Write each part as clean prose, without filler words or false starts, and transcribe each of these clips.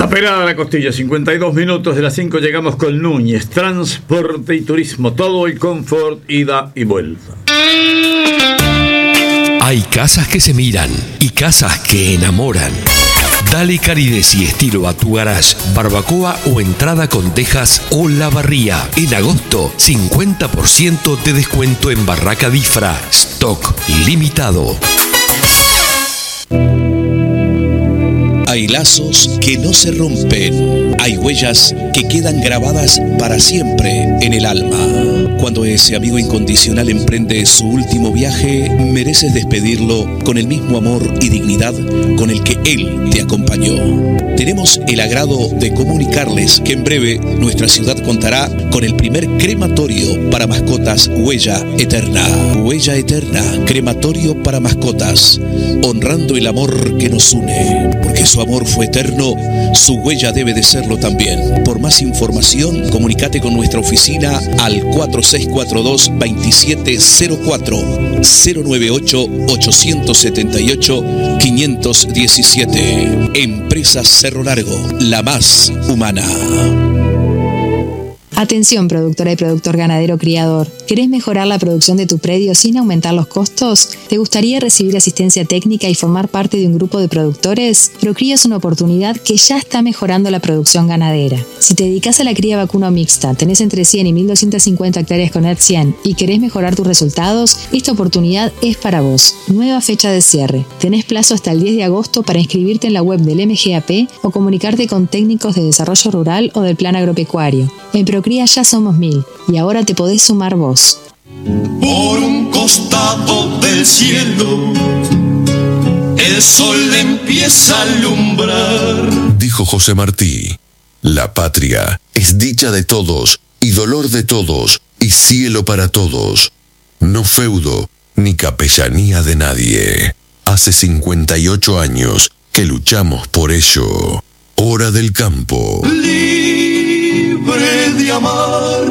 La pelada de la costilla, 52 minutos de las 5 llegamos con Núñez, transporte y turismo, todo el confort, ida y vuelta. Hay casas que se miran y casas que enamoran. Dale calidez y estilo a tu garage, barbacoa o entrada con tejas o lavarría. En agosto, 50% de descuento en Barraca Difra. Stock limitado. Hay lazos que no se rompen. Hay huellas que quedan grabadas para siempre en el alma. Cuando ese amigo incondicional emprende su último viaje, mereces despedirlo con el mismo amor y dignidad con el que él te acompañó. Tenemos el agrado de comunicarles que en breve nuestra ciudad contará con el primer crematorio para mascotas Huella Eterna. Huella Eterna, crematorio para mascotas, honrando el amor que nos une. Porque su amor fue eterno, su huella debe de serlo también. Por más información, comunícate con nuestra oficina al 4642-2704 098-878-517. Empresas Cerro Largo, la más humana. Atención, productora y productor ganadero criador. ¿Querés mejorar la producción de tu predio sin aumentar los costos? ¿Te gustaría recibir asistencia técnica y formar parte de un grupo de productores? Procría es una oportunidad que ya está mejorando la producción ganadera. Si te dedicas a la cría vacuno mixta, tenés entre 100 y 1250 hectáreas con ERT 100 y querés mejorar tus resultados, esta oportunidad es para vos. Nueva fecha de cierre. Tenés plazo hasta el 10 de agosto para inscribirte en la web del MGAP o comunicarte con técnicos de desarrollo rural o del plan agropecuario. En Procría ya somos 1000 y ahora te podés sumar vos. Por un costado del cielo, el sol empieza a alumbrar. Dijo José Martí: la patria es dicha de todos y dolor de todos y cielo para todos. No feudo ni capellanía de nadie. Hace 58 años que luchamos por ello. Hora del campo. Libre de amar,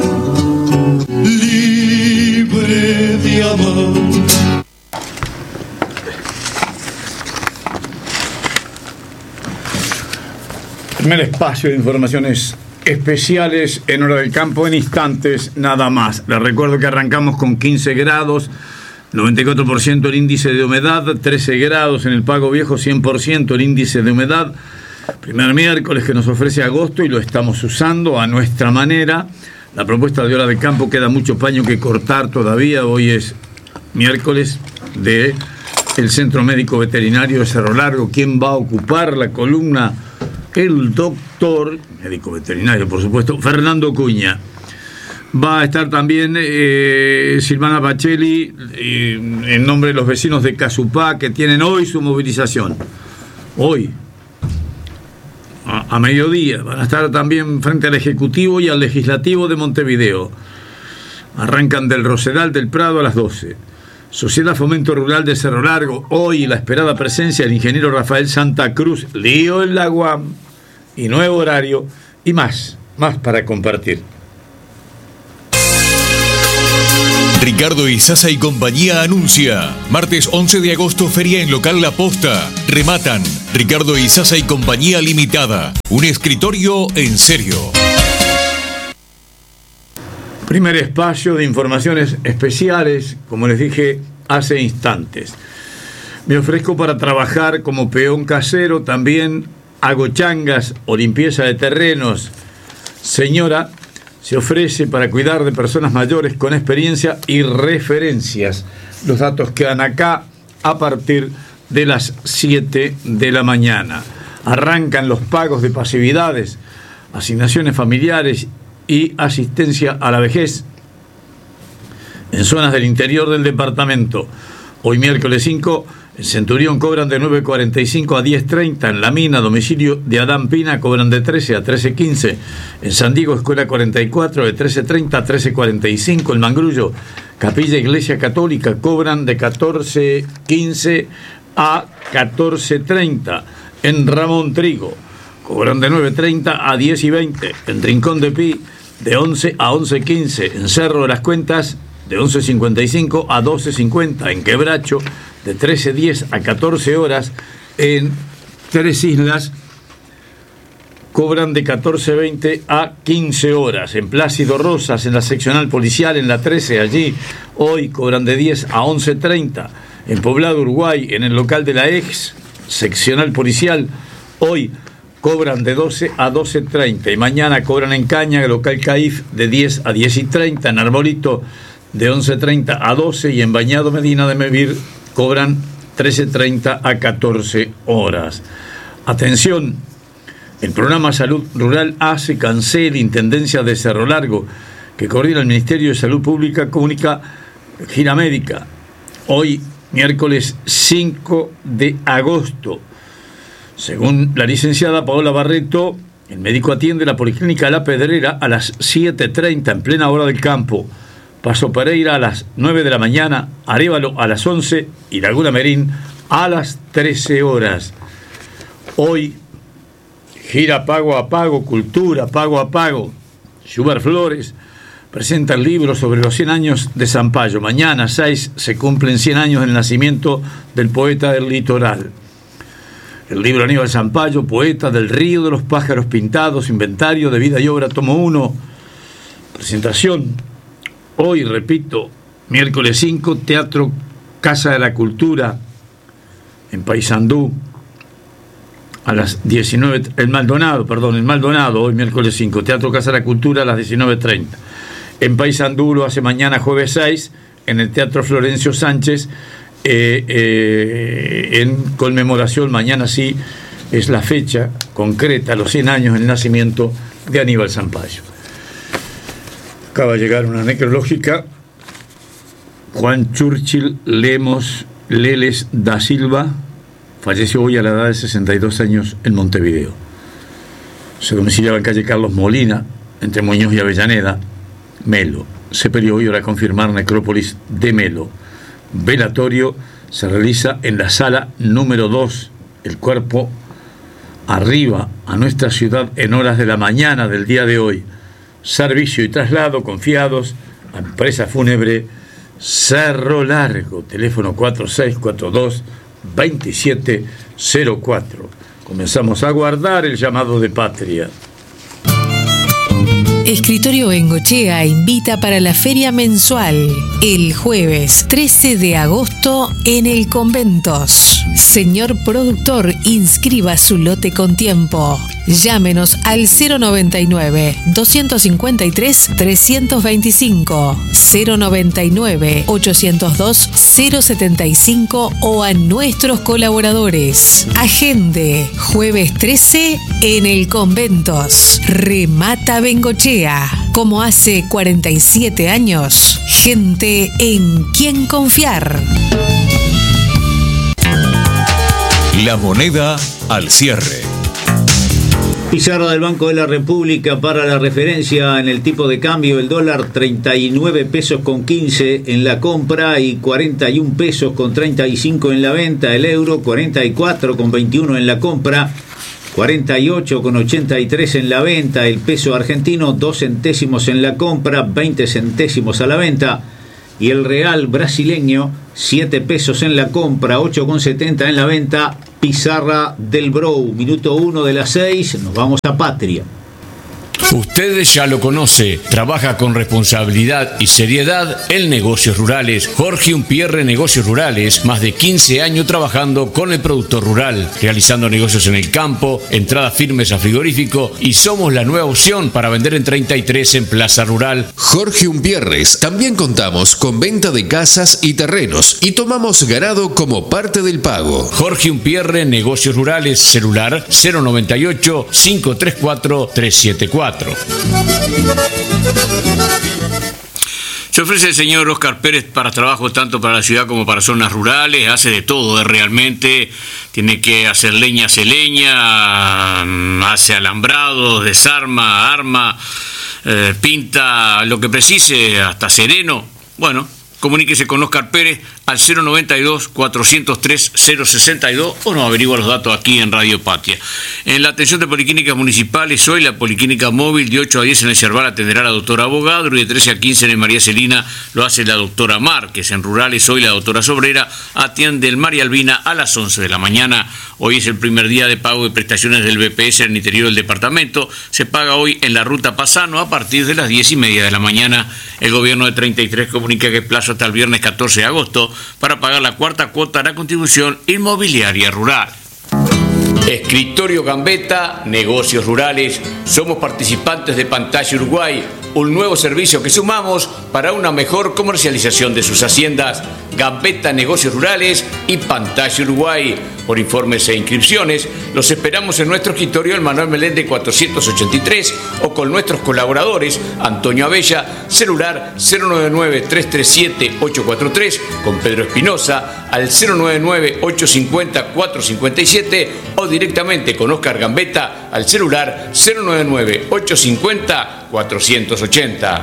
libre de amar. Primer espacio de informaciones especiales en Hora del Campo, en instantes nada más. Les recuerdo que arrancamos con 15 grados, 94% el índice de humedad, 13 grados en el Pago Viejo, 100% el índice de humedad. Primer miércoles que nos ofrece agosto y lo estamos usando a nuestra manera. La propuesta de Hora del Campo, queda mucho paño que cortar todavía. Hoy es miércoles de el Centro Médico Veterinario de Cerro Largo. ¿Quién va a ocupar la columna? El doctor, médico veterinario por supuesto, Fernando Cuña. Va a estar también Silvana Pacelli en nombre de los vecinos de Casupá, que tienen hoy su movilización. Hoy, a mediodía, van a estar también frente al Ejecutivo y al Legislativo de Montevideo. Arrancan del Rosedal del Prado a las 12. Sociedad Fomento Rural de Cerro Largo, hoy la esperada presencia del ingeniero Rafael Santa Cruz, lío en la UAM y nuevo horario y más para compartir. Ricardo Izaza y compañía anuncia: martes 11 de agosto, feria en local La Posta. Rematan Ricardo Izaza y compañía limitada. Un escritorio en serio. Primer espacio de informaciones especiales, como les dije hace instantes. Me ofrezco para trabajar como peón casero, también hago changas o limpieza de terrenos. Señora se ofrece para cuidar de personas mayores con experiencia y referencias. Los datos quedan acá a partir de las 7 de la mañana. Arrancan los pagos de pasividades, asignaciones familiares y asistencia a la vejez en zonas del interior del departamento. Hoy miércoles 5, en Centurión cobran de 9.45 a 10.30, en La Mina, domicilio de Adán Pina, cobran de 13 a 13.15, en San Diego, Escuela 44, de 13.30 a 13.45, en Mangrullo, Capilla Iglesia Católica, cobran de 14.15 a 14.30, en Ramón Trigo, cobran de 9.30 a 10.20, en Rincón de Pi, de 11 a 11.15, en Cerro de las Cuentas, de 11.55 a 12.50, en Quebracho, de 13.10 a 14 horas, en Tres Islas, cobran de 14:20 a 15 horas. En Plácido Rosas, en la seccional policial, en la 13, allí, hoy cobran de 10 a 11:30. En Poblado, Uruguay, en el local de la ex seccional policial, hoy cobran de 12 a 12:30. Y mañana cobran en Caña, el local CAIF, de 10 a 10:30. En Arbolito, de 11:30 a 12. Y en Bañado Medina de Mevir, cobran 13:30 a 14 horas. Atención, el programa Salud Rural ACE Cancel, Intendencia de Cerro Largo, que coordina el Ministerio de Salud Pública, comunica gira médica. Hoy, miércoles 5 de agosto. Según la licenciada Paola Barreto, el médico atiende la Policlínica La Pedrera a las 7:30 en plena hora del campo. Paso Pereira a las 9 de la mañana, Arévalo a las 11 y Laguna Merín a las 13 horas. Hoy, gira Pago a Pago, Cultura Pago a Pago. Schubert Flores presenta el libro sobre los 100 años de Sampaio. Mañana, 6, se cumplen 100 años del nacimiento del poeta del litoral. El libro Aníbal Sampaio, poeta del Río de los Pájaros Pintados, inventario de vida y obra, tomo 1. Presentación. Hoy, repito, miércoles 5, Teatro Casa de la Cultura, en Paysandú, a las 19, el Maldonado, hoy miércoles 5, Teatro Casa de la Cultura a las 19:30. En Paysandú lo hace mañana jueves 6, en el Teatro Florencio Sánchez, en conmemoración, mañana sí, es la fecha concreta, los 100 años del nacimiento de Aníbal Sampaio. Acaba de llegar una necrológica. Juan Churchill Lemos Leles da Silva falleció hoy a la edad de 62 años en Montevideo. Se domiciliaba en calle Carlos Molina, entre Muñoz y Avellaneda, Melo. Se pidió hoy a confirmar necrópolis de Melo. Velatorio se realiza en la sala número 2. El cuerpo arriba a nuestra ciudad en horas de la mañana del día de hoy. Servicio y traslado confiados a empresa fúnebre Cerro Largo. Teléfono 4642-2704. Comenzamos a guardar el llamado de patria. Escritorio Bengochea invita para la feria mensual el jueves 13 de agosto en el Conventos. Señor productor, inscriba su lote con tiempo. Llámenos al 099-253-325, 099-802-075 o a nuestros colaboradores. Agende, jueves 13 en el Conventos. Remata Bengochea. Como hace 47 años, gente en quien confiar. La moneda al cierre. Pizarra del Banco de la República para la referencia en el tipo de cambio: el dólar 39 pesos con 15 en la compra y 41 pesos con 35 en la venta. El euro 44 con 21 en la compra, 48 con 83 en la venta. El peso argentino 2 centésimos en la compra, 20 centésimos a la venta. Y el real brasileño 7 pesos en la compra, 8 con 70 en la venta. Pizarra del Brou, minuto 1 de las 6, nos vamos a Patria. Usted ya lo conoce, trabaja con responsabilidad y seriedad en negocios rurales. Jorge Umpierre Negocios Rurales, más de 15 años trabajando con el productor rural, realizando negocios en el campo, entradas firmes a frigorífico, y somos la nueva opción para vender en 33 en Plaza Rural. Jorge Umpierres, también contamos con venta de casas y terrenos y tomamos ganado como parte del pago. Jorge Umpierre Negocios Rurales, celular 098-534-374. Se ofrece el señor Oscar Pérez para trabajo tanto para la ciudad como para zonas rurales, hace de todo realmente, tiene que hacer leña, hace leña, hace alambrados, desarma, arma, pinta lo que precise, hasta sereno. Bueno, comuníquese con Oscar Pérez al 092-403-062 o no, averigua los datos aquí en Radio Patria. En la atención de policlínicas municipales, hoy la policlínica móvil de 8 a 10 en el Cerval atenderá a la doctora Abogadro y de 13 a 15 en el María Celina lo hace la doctora Márquez. En rurales, hoy la doctora Sobrera atiende el María Albina a las 11 de la mañana. Hoy es el primer día de pago de prestaciones del BPS en el interior del departamento. Se paga hoy en la ruta Pasano a partir de las 10:30 de la mañana. El gobierno de 33 comunica que plazo hasta el viernes 14 de agosto para pagar la cuarta cuota de la contribución inmobiliaria rural. Escritorio Gambetta, negocios rurales. Somos participantes de Pantalla Uruguay, un nuevo servicio que sumamos para una mejor comercialización de sus haciendas. Gambetta Negocios Rurales y Pantalla Uruguay. Por informes e inscripciones, los esperamos en nuestro escritorio el Manuel Meléndez 483 o con nuestros colaboradores Antonio Abella, celular 099-337-843, con Pedro Espinosa al 099-850-457 o directamente con Oscar Gambetta al celular 099-850-480.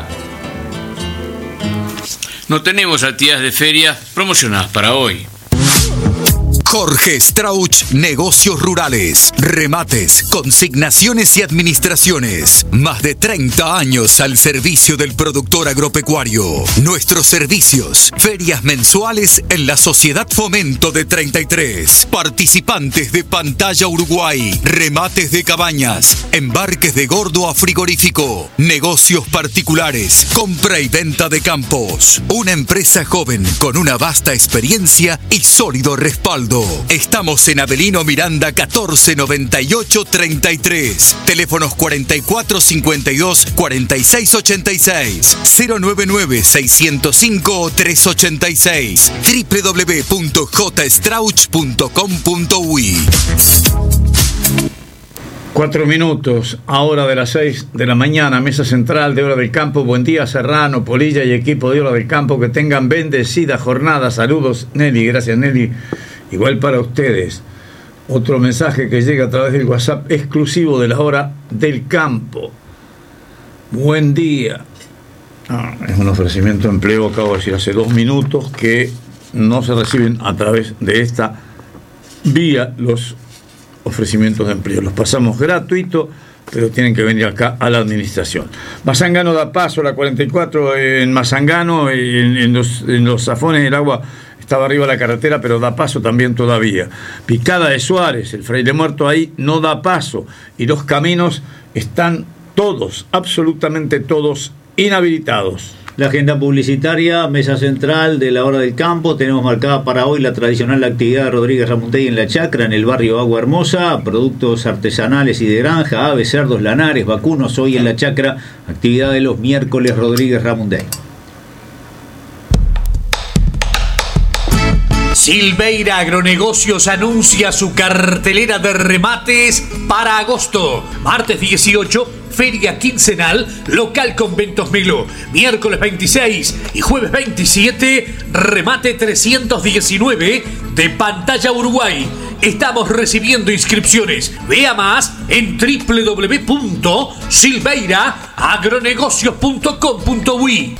No tenemos actividades de ferias promocionadas para hoy. Jorge Strauch, Negocios Rurales, remates, consignaciones y administraciones. Más de 30 años al servicio del productor agropecuario. Nuestros servicios, ferias mensuales en la Sociedad Fomento de 33. Participantes de Pantalla Uruguay, remates de cabañas, embarques de gordo a frigorífico, negocios particulares, compra y venta de campos. Una empresa joven con una vasta experiencia y sólido respaldo. Estamos en Avelino Miranda 1498 33. Teléfonos 44 52 46 86 099 605 386 www.jstrauch.com.uy. 4 minutos, ahora de las 6 de la mañana, mesa central de Hora del Campo. Buen día, Serrano, Polilla y equipo de Hora del Campo. Que tengan bendecida jornada. Saludos, Nelly. Gracias, Nelly. Igual para ustedes. Otro mensaje que llega a través del WhatsApp exclusivo de la Hora del Campo. Buen día. Es un ofrecimiento de empleo, acabo de decir hace 2 minutos, que no se reciben a través de esta vía los ofrecimientos de empleo. Los pasamos gratuito, pero tienen que venir acá a la administración. Mazangano da paso, la 44 en Mazangano, en los zafones el agua estaba arriba de la carretera, pero da paso también todavía. Picada de Suárez, el Fraile Muerto ahí no da paso, y los caminos están todos, absolutamente todos, inhabilitados. La agenda publicitaria, mesa central de la Hora del Campo. Tenemos marcada para hoy la tradicional actividad de Rodríguez Ramuntey en la Chacra, en el barrio Agua Hermosa. Productos artesanales y de granja, aves, cerdos, lanares, vacunos. Hoy en la Chacra, actividad de los miércoles Rodríguez Ramuntey. Silveira Agronegocios anuncia su cartelera de remates para agosto. Martes 18, feria quincenal, local Conventos Melo. Miércoles 26 y jueves 27, remate 319 de Pantalla Uruguay. Estamos recibiendo inscripciones. Vea más en www.silveiraagronegocios.com.uy.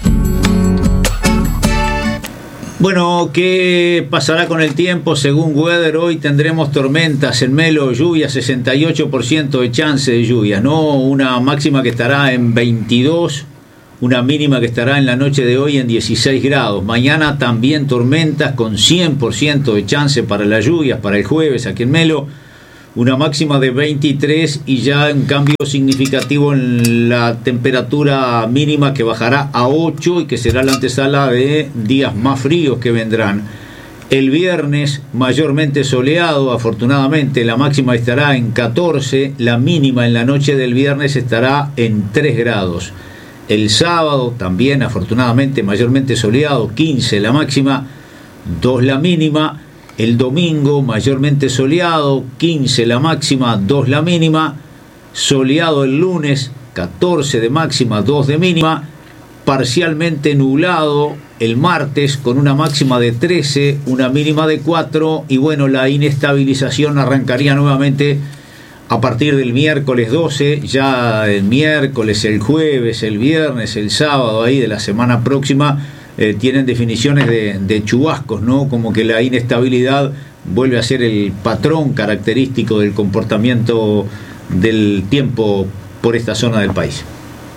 Bueno, ¿qué pasará con el tiempo? Según Weather, hoy tendremos tormentas en Melo, lluvia, 68% de chance de lluvia, ¿no? Una máxima que estará en 22, una mínima que estará en la noche de hoy en 16 grados. Mañana también tormentas con 100% de chance para las lluvias, para el jueves aquí en Melo. Una máxima de 23 y ya un cambio significativo en la temperatura mínima que bajará a 8 y que será la antesala de días más fríos que vendrán. El viernes mayormente soleado, afortunadamente la máxima estará en 14, la mínima en la noche del viernes estará en 3 grados. El sábado también afortunadamente mayormente soleado, 15 la máxima, 2 la mínima. El domingo mayormente soleado, 15 la máxima, 2 la mínima. Soleado el lunes, 14 de máxima, 2 de mínima. Parcialmente nublado el martes con una máxima de 13, una mínima de 4. Y bueno, la inestabilización arrancaría nuevamente a partir del miércoles 12. Ya el miércoles, el jueves, el viernes, el sábado ahí de la semana próxima tienen definiciones de chubascos, ¿no? Como que la inestabilidad vuelve a ser el patrón característico del comportamiento del tiempo por esta zona del país.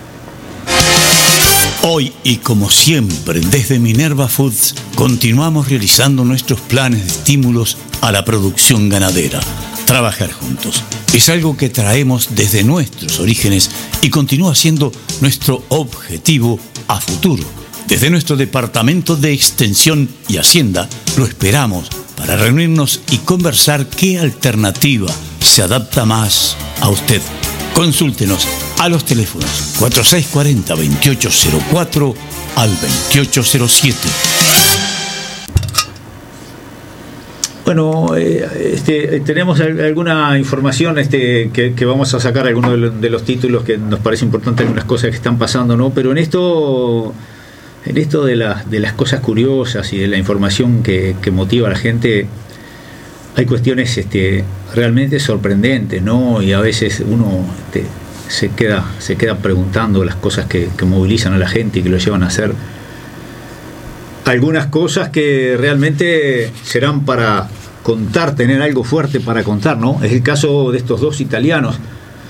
Hoy y como siempre, desde Minerva Foods, continuamos realizando nuestros planes de estímulos a la producción ganadera. Trabajar juntos es algo que traemos desde nuestros orígenes y continúa siendo nuestro objetivo a futuro. Desde nuestro Departamento de Extensión y Hacienda lo esperamos para reunirnos y conversar qué alternativa se adapta más a usted. Consúltenos a los teléfonos 4640-2804 al 2807. Bueno, tenemos alguna información que vamos a sacar, algunos de los títulos que nos parece importante, algunas cosas que están pasando, ¿no? Pero en esto de las cosas curiosas y de la información que motiva a la gente, hay cuestiones realmente sorprendentes, ¿no? Y a veces uno se queda preguntando las cosas que movilizan a la gente y que lo llevan a hacer algunas cosas que realmente serán para contar, tener algo fuerte para contar, ¿no? Es el caso de estos dos italianos.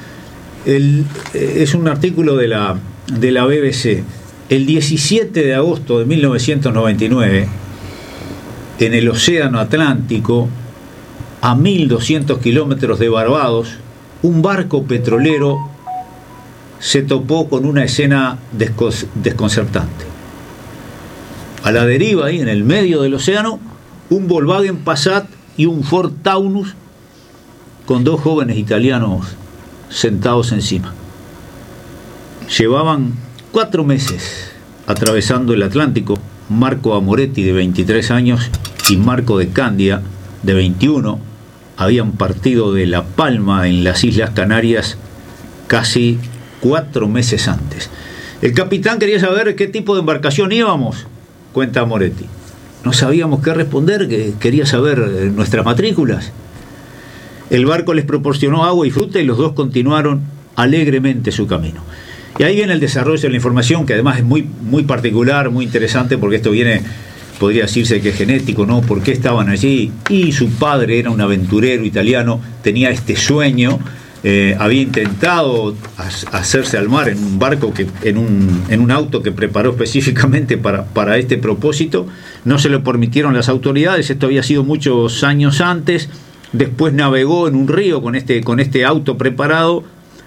Es un artículo de la BBC. El 17 de agosto de 1999, en el Océano Atlántico, a 1.200 kilómetros de Barbados, un barco petrolero se topó con una escena desconcertante. A la deriva, ahí en el medio del océano, un Volkswagen Passat y un Ford Taunus con dos jóvenes italianos sentados encima. Llevaban 4 meses atravesando el Atlántico. Marco Amoretti, de 23 años, y Marco de Candia, de 21, habían partido de La Palma, en las Islas Canarias, casi 4 meses antes. El capitán quería saber qué tipo de embarcación íbamos, cuenta Moretti. No sabíamos qué responder, que quería saber nuestras matrículas. El barco les proporcionó agua y fruta y los dos continuaron alegremente su camino. Y ahí viene el desarrollo de la información, que además es muy, muy particular, muy interesante, porque esto viene, podría decirse que es genético, ¿no? ¿Por qué estaban allí? Y su padre era un aventurero italiano, tenía este sueño, había intentado hacerse al mar en un barco, en un auto que preparó específicamente para este propósito. No se lo permitieron las autoridades, esto había sido muchos años antes. Después navegó en un río con este auto preparado,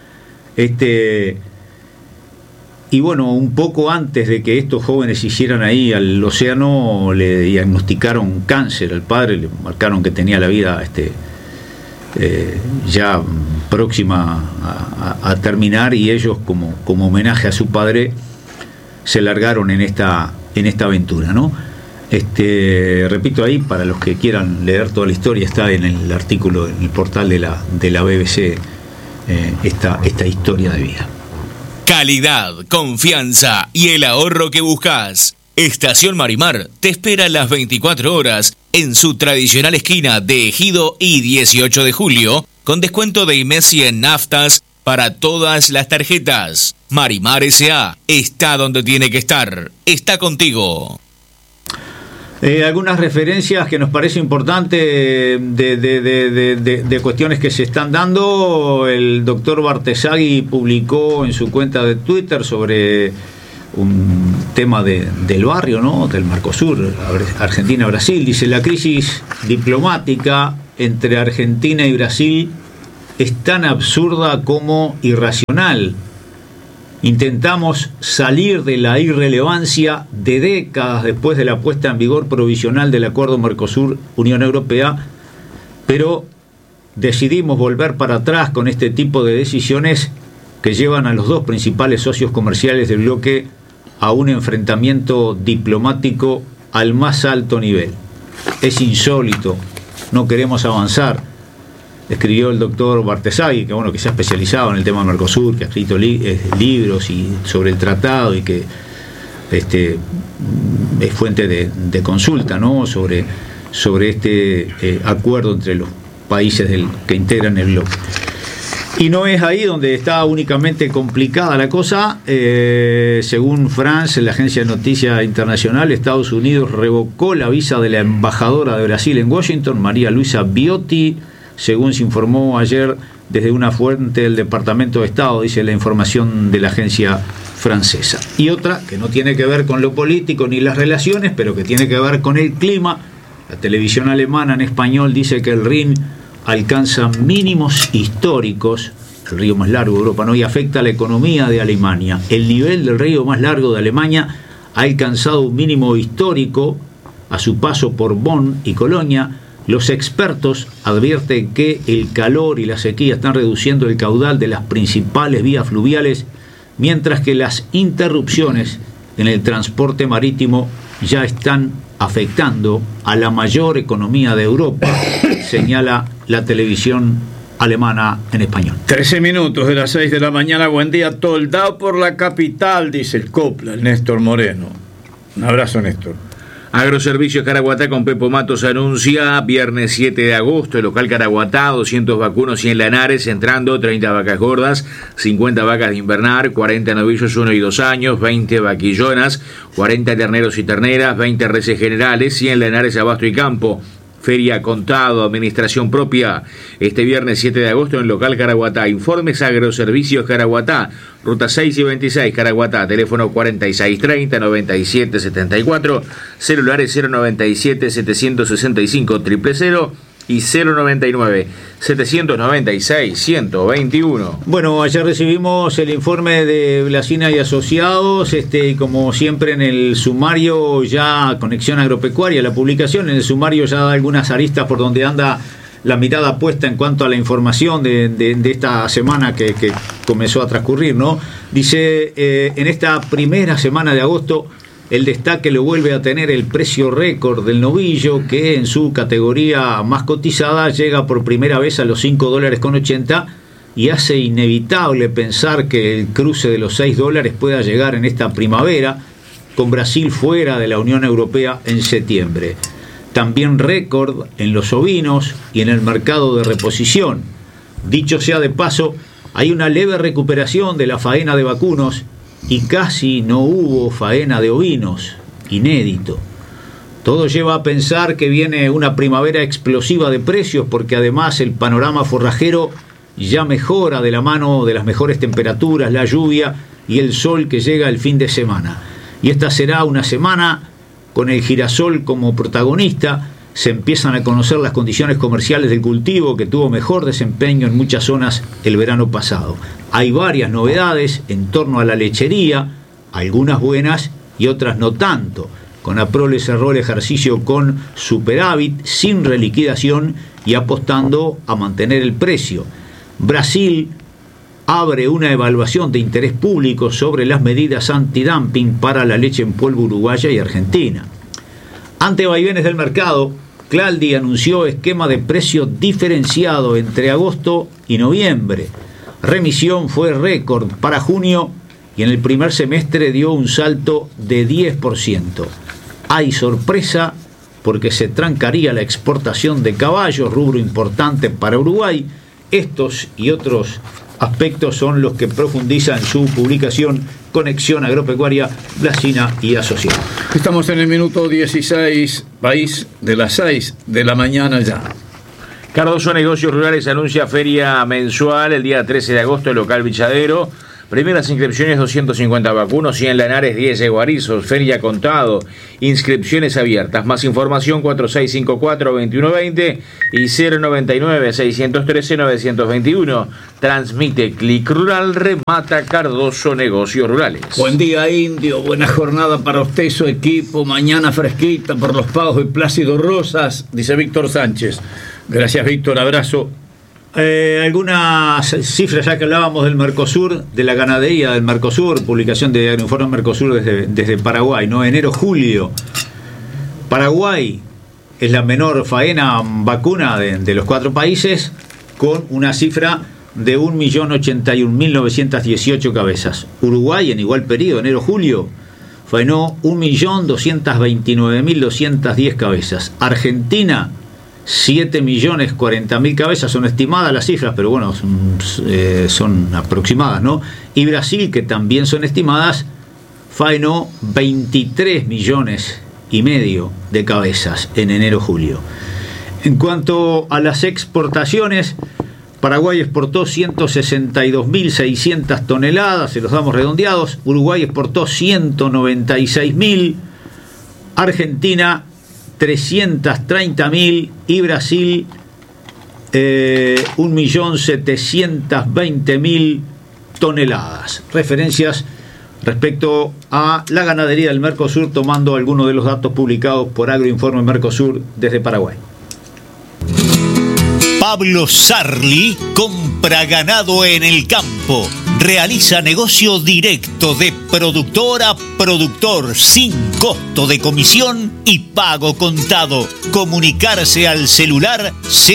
y bueno, un poco antes de que estos jóvenes hicieran ahí al océano, le diagnosticaron cáncer al padre, le marcaron que tenía la vida ya próxima a terminar, y ellos, como homenaje a su padre, se largaron en esta aventura, ¿no? Repito, ahí, para los que quieran leer toda la historia, está en el artículo, en el portal de la BBC, esta historia de vida. Calidad, confianza y el ahorro que buscas. Estación Marimar te espera las 24 horas en su tradicional esquina de Ejido y 18 de julio, con descuento de IMESI en naftas para todas las tarjetas. Marimar S.A. está donde tiene que estar. Está contigo. Algunas referencias que nos parece importante de cuestiones que se están dando. El doctor Bartesagui publicó en su cuenta de Twitter sobre un tema del barrio, ¿no? Del Mercosur, Argentina-Brasil. Dice: la crisis diplomática entre Argentina y Brasil es tan absurda como irracional. Intentamos salir de la irrelevancia de décadas después de la puesta en vigor provisional del acuerdo Mercosur-Unión Europea, pero decidimos volver para atrás con este tipo de decisiones que llevan a los dos principales socios comerciales del bloque a un enfrentamiento diplomático al más alto nivel. Es insólito, no queremos avanzar. Escribió el doctor Bartesagui, que se ha especializado en el tema Mercosur, que ha escrito libros sobre el tratado, y que es fuente de consulta, ¿no? sobre este acuerdo entre los países que integran el bloque. Y no es ahí donde está únicamente complicada la cosa. Según France, la agencia de noticias internacional, Estados Unidos revocó la visa de la embajadora de Brasil en Washington, María Luisa Biotti, según se informó ayer desde una fuente del Departamento de Estado, dice la información de la agencia francesa. Y otra que no tiene que ver con lo político ni las relaciones, pero que tiene que ver con el clima. La televisión alemana en español dice que el Rin alcanza mínimos históricos, el río más largo de Europa, ¿no? Y afecta a la economía de Alemania. El nivel del río más largo de Alemania ha alcanzado un mínimo histórico a su paso por Bonn y Colonia. Los expertos advierten que el calor y la sequía están reduciendo el caudal de las principales vías fluviales, mientras que las interrupciones en el transporte marítimo ya están afectando a la mayor economía de Europa, señala la televisión alemana en español. 13 minutos de las 6 de la mañana. Buen día, toldado por la capital, dice el Copla, el Néstor Moreno. Un abrazo, Néstor. Agroservicios Caraguatá con Pepo Matos anuncia viernes 7 de agosto, el local Caraguatá, 200 vacunos y en Lanares, entrando 30 vacas gordas, 50 vacas de invernar, 40 novillos 1 y 2 años, 20 vaquillonas, 40 terneros y terneras, 20 reses generales y en Lanares Abasto y Campo. Feria Contado, administración propia, este viernes 7 de agosto en el local Caraguatá. Informes Agroservicios Caraguatá, ruta 6 y 26 Caraguatá, teléfono 4630-9774, celulares 097-765-000 y 099-796-121. Bueno, ayer recibimos el informe de Blasina y Asociados, y como siempre en el sumario ya Conexión Agropecuaria, la publicación, en el sumario ya da algunas aristas por donde anda la mirada puesta en cuanto a la información de esta semana que comenzó a transcurrir, ¿no? Dice, en esta primera semana de agosto, el destaque lo vuelve a tener el precio récord del novillo, que en su categoría más cotizada llega por primera vez a los $5.80 y hace inevitable pensar que el cruce de los $6 pueda llegar en esta primavera, con Brasil fuera de la Unión Europea en septiembre. También récord en los ovinos y en el mercado de reposición. Dicho sea de paso, hay una leve recuperación de la faena de vacunos y casi no hubo faena de ovinos, inédito. Todo lleva a pensar que viene una primavera explosiva de precios, porque además el panorama forrajero ya mejora de la mano de las mejores temperaturas, la lluvia y el sol que llega el fin de semana. Y esta será una semana con el girasol como protagonista. Se empiezan a conocer las condiciones comerciales del cultivo, que tuvo mejor desempeño en muchas zonas el verano pasado. Hay varias novedades en torno a la lechería, algunas buenas y otras no tanto. Conaprole cerró el ejercicio con superávit, sin reliquidación y apostando a mantener el precio. Brasil abre una evaluación de interés público sobre las medidas antidumping para la leche en polvo uruguaya y argentina. Ante vaivenes del mercado, Claldi anunció esquema de precio diferenciado entre agosto y noviembre. Remisión fue récord para junio y en el primer semestre dio un salto de 10%. Hay sorpresa porque se trancaría la exportación de caballos, rubro importante para Uruguay. Estos y otros aspectos son los que profundiza en su publicación Conexión Agropecuaria, Blasina y Asociados. Estamos en el minuto 16, país de las 6 de la mañana ya. Cardoso Negocios Rurales anuncia feria mensual el día 13 de agosto, local Villadero. Primeras inscripciones 250 vacunos y en Lanares 10 guarizos. Feria Contado, inscripciones abiertas. Más información 4654-2120 y 099-613-921. Transmite Clic Rural, remata Cardoso Negocios Rurales. Buen día, Indio, buena jornada para usted y su equipo. Mañana fresquita por los pagos de Plácido Rosas, dice Víctor Sánchez. Gracias, Víctor, abrazo. Algunas cifras, ya que hablábamos del Mercosur, de la ganadería del Mercosur, publicación de Agroinforme Mercosur desde Paraguay, ¿no? Enero-julio. Paraguay es la menor faena vacuna de los 4 países, con una cifra de 1.081.918 cabezas. Uruguay, en igual periodo, enero-julio, faenó 1.229.210 cabezas. Argentina, 7.040.000 cabezas, son estimadas las cifras, pero bueno, son aproximadas, ¿no? Y Brasil, que también son estimadas, faenó 23,5 millones de cabezas en enero-julio. En cuanto a las exportaciones, Paraguay exportó 162.600 toneladas, se los damos redondeados. Uruguay exportó 196.000, Argentina 330.000 y Brasil 1.720.000 toneladas. Referencias respecto a la ganadería del Mercosur, tomando algunos de los datos publicados por Agroinforme Mercosur desde Paraguay. Pablo Sarli compra ganado en el campo. Realiza negocio directo de productor a productor sin costo de comisión y pago contado. Comunicarse al celular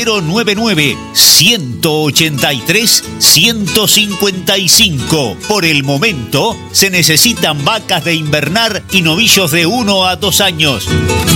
099-183-155. Por el momento se necesitan vacas de invernar y novillos de 1 a 2 años.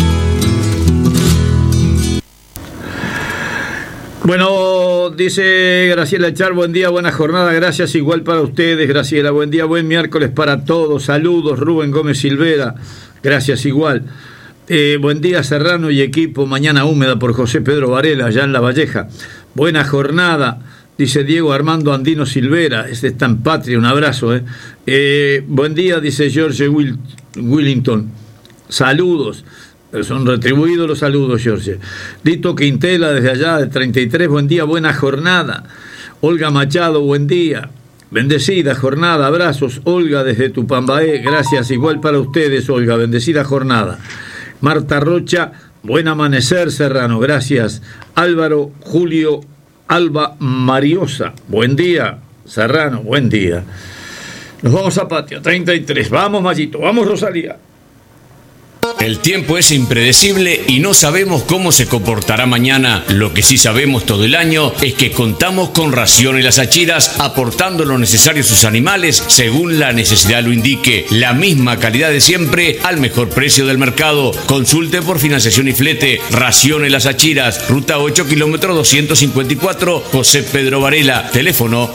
Bueno, dice Graciela Echar, buen día, buena jornada, gracias, igual para ustedes, Graciela, buen día, buen miércoles para todos, saludos, Rubén Gómez Silvera, gracias igual. Buen día, Serrano y equipo, mañana húmeda por José Pedro Varela, allá en La Valleja. Buena jornada, dice Diego Armando Andino Silvera, este está en Patria, un abrazo. Buen día, dice George Willington, saludos. Pero son retribuidos los saludos, George. Lito Quintela desde allá, de 33, buen día, buena jornada. Olga Machado, buen día. Bendecida jornada, abrazos. Olga desde Tupambaé, gracias, igual para ustedes, Olga, bendecida jornada. Marta Rocha, buen amanecer, Serrano, gracias. Álvaro Julio Alba Mariosa, buen día, Serrano, buen día. Nos vamos a Patria, 33, vamos Mayito, vamos Rosalía. El tiempo es impredecible y no sabemos cómo se comportará mañana. Lo que sí sabemos todo el año es que contamos con Raciones Las Achiras, aportando lo necesario a sus animales según la necesidad lo indique. La misma calidad de siempre al mejor precio del mercado. Consulte por financiación y flete. Raciones Las Achiras, ruta 8, kilómetro 254, José Pedro Varela. Teléfono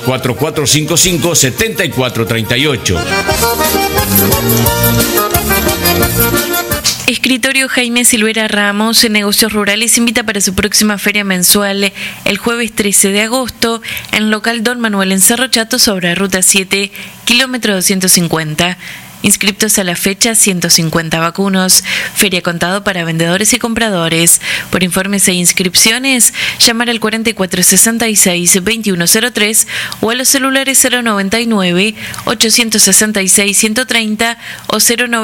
4455-7438. Escritorio Jaime Silvera Ramos en Negocios Rurales invita para su próxima feria mensual el jueves 13 de agosto en local Don Manuel en Cerro Chato sobre ruta 7, kilómetro 250. Inscriptos a la fecha 150 vacunos. Feria contado para vendedores y compradores. Por informes e inscripciones, llamar al 4466-2103 o a los celulares 099-866-130 o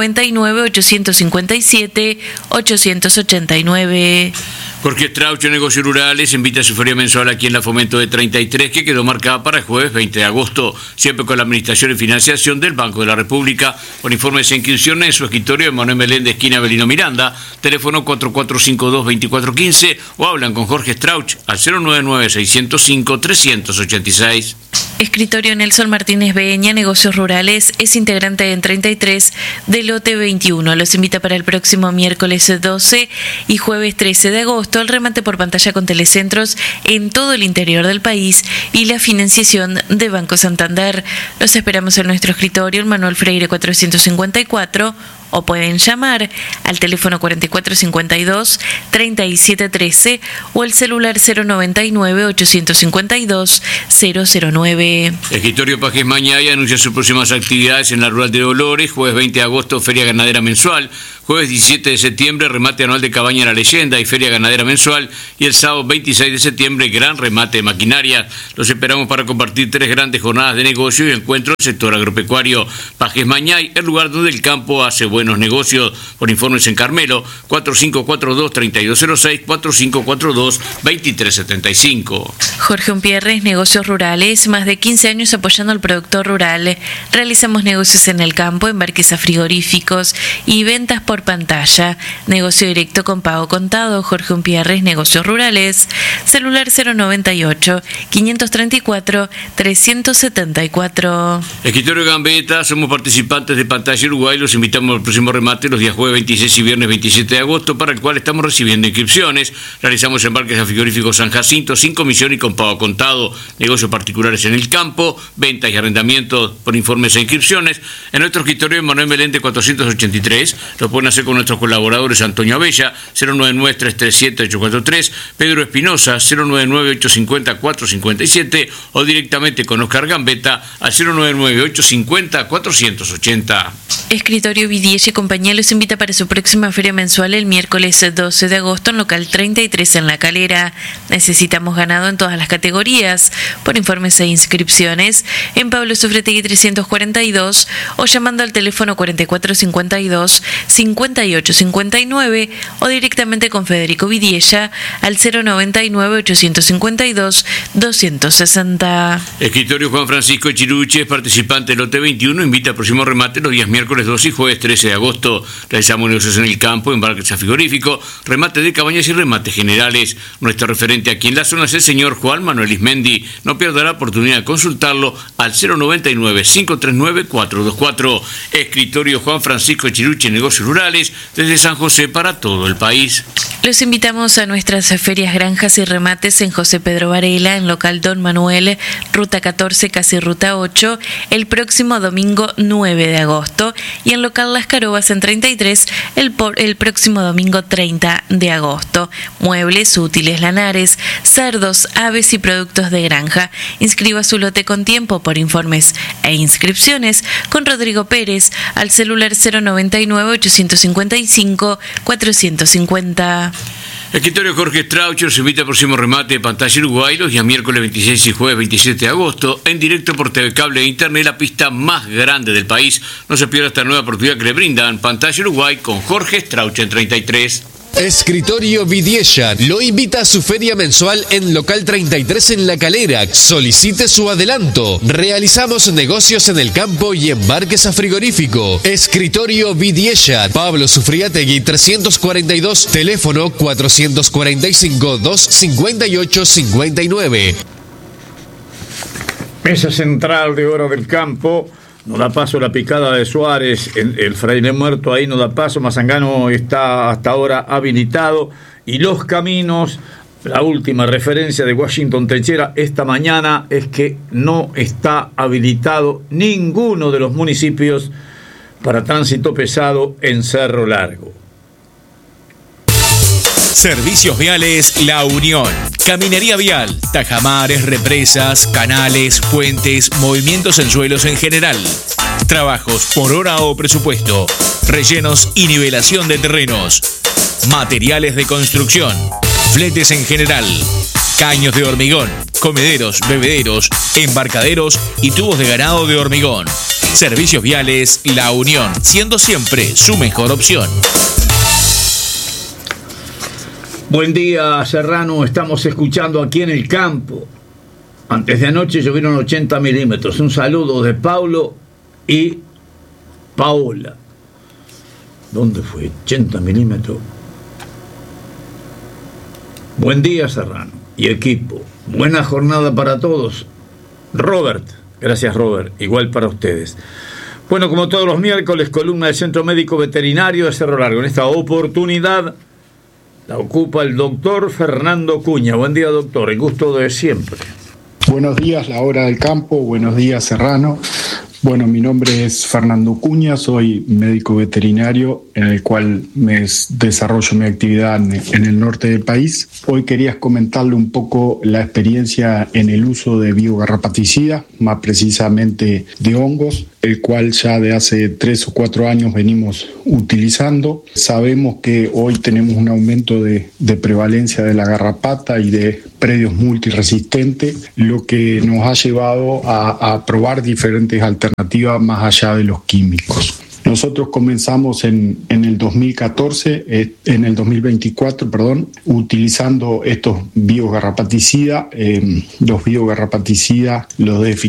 099-857-889. Jorge Strauch, Negocios Rurales, invita a su feria mensual aquí en la Fomento de 33, que quedó marcada para el jueves 20 de agosto, siempre con la Administración y Financiación del Banco de la República. Por informes e inscripciones en su escritorio de Manuel Meléndez, esquina Avelino Miranda, teléfono 4452-2415, o hablan con Jorge Strauch al 099-605-386. Escritorio Nelson Martínez Beña, Negocios Rurales, es integrante en 33 del lote 21. Los invita para el próximo miércoles 12 y jueves 13 de agosto al remate por pantalla con telecentros en todo el interior del país y la financiación de Banco Santander. Los esperamos en nuestro escritorio en Manuel Freire 454 o pueden llamar al teléfono 4452-3713 o al celular 099-852-009. Escritorio Pajes Mañay anuncia sus próximas actividades en la Rural de Dolores. Jueves 20 de agosto, Feria Ganadera Mensual. Jueves 17 de septiembre, remate anual de Cabaña La Leyenda y Feria Ganadera Mensual. Y el sábado 26 de septiembre, gran remate de maquinaria. Los esperamos para compartir 3 grandes jornadas de negocio y encuentro del sector agropecuario. Pajes Mañay, el lugar donde el campo hace buenos negocios. Por informes en Carmelo, 4542-3206, 4542-2375. Jorge Umpierres, Negocios Rurales, más de 15 años apoyando al productor rural. Realizamos negocios en el campo, embarques a frigoríficos y ventas por pantalla. Negocio directo con pago contado. Jorge Umpierres, Negocios Rurales. Celular 098-534-374. Escritorio Gambetta, somos participantes de Pantalla Uruguay. Los invitamos al próximo remate los días jueves 26 y viernes 27 de agosto, para el cual estamos recibiendo inscripciones. Realizamos embarques a frigorífico San Jacinto sin comisión y con pago contado, negocios particulares en el campo, ventas y arrendamientos por informes e inscripciones. En nuestro escritorio en Manuel Melende 483, lo pueden hacer con nuestros colaboradores Antonio Abella, 099-337-843, Pedro Espinosa, 099-850-457, o directamente con Oscar Gambetta al 099-850-480. Escritorio Vidiella y compañía los invita para su próxima feria mensual el miércoles 12 de agosto en local 33 en La Calera. Necesitamos ganado en todas las categorías. Por informes e inscripciones en Pablo Sufretegui 342 o llamando al teléfono 4452-5859 o directamente con Federico Vidiella al 099-852-260. Escritorio Juan Francisco Chiruches, participante del lote 21, invita al próximo remate los días miércoles 2 y jueves 13 de agosto. Realizamos negocios en el campo, embarques a frigorífico, remate de cabañas y remates generales. Nuestro referente aquí en la zona es el señor Juan Manuel Ismendi. No pierda la oportunidad de consultarlo al 099-539-424. Escritorio Juan Francisco Chiruche, negocios rurales, desde San José para todo el país. Los invitamos a nuestras ferias, granjas y remates en José Pedro Varela, en local Don Manuel, ruta 14, casi ruta 8, el próximo domingo 9 de agosto, y en local Las Carobas en 33, el próximo domingo 30 de agosto. Muebles, útiles, lanares, cerdos, aves y productos de granja. Inscriba su lote con tiempo. Por informes e inscripciones con Rodrigo Pérez al celular 099-855-450. Escritorio Jorge Straucher se invita al próximo remate de Pantalla Uruguay los días miércoles 26 y jueves 27 de agosto, en directo por TV Cable e Internet, la pista más grande del país. No se pierda esta nueva oportunidad que le brindan Pantalla Uruguay con Jorge Straucher en 33. Escritorio Vidiella lo invita a su feria mensual en local 33 en La Calera. Solicite su adelanto. Realizamos negocios en el campo y embarques a frigorífico. Escritorio Vidiella, Pablo Sufriategui 342, teléfono 445-258-59. Mesa central de Hora del Campo. No da paso la picada de Suárez, el Fraile Muerto ahí no da paso, Mazangano está hasta ahora habilitado, y los caminos, la última referencia de Washington Techera esta mañana es que no está habilitado ninguno de los municipios para tránsito pesado en Cerro Largo. Servicios Viales La Unión. Caminería vial, tajamares, represas, canales, puentes, movimientos en suelos en general. Trabajos por hora o presupuesto. Rellenos y nivelación de terrenos. Materiales de construcción. Fletes en general. Caños de hormigón. Comederos, bebederos, embarcaderos y tubos de ganado de hormigón. Servicios Viales La Unión, siendo siempre su mejor opción. Buen día, Serrano. Estamos escuchando aquí en el campo. Antes de anoche llovieron 80 milímetros. Un saludo de Paulo y Paola. ¿Dónde fue? 80 milímetros. Buen día, Serrano y equipo. Buena jornada para todos. Robert. Gracias, Robert. Igual para ustedes. Bueno, como todos los miércoles, columna del Centro Médico Veterinario de Cerro Largo. En esta oportunidad la ocupa el doctor Fernando Cuña. Buen día, doctor. El gusto de siempre. Buenos días, La Hora del Campo. Buenos días, Serrano. Bueno, mi nombre es Fernando Cuña, soy médico veterinario en el cual me desarrollo mi actividad en el norte del país. Hoy quería comentarle un poco la experiencia en el uso de biogarrapaticidas, más precisamente de hongos, el cual ya de hace 3 o 4 años venimos utilizando. Sabemos que hoy tenemos un aumento de prevalencia de la garrapata y de predios multiresistentes, lo que nos ha llevado a probar diferentes alternativas más allá de los químicos. Nosotros comenzamos en el 2024, utilizando estos biogarrapaticidas. Los biogarrapaticidas los definimos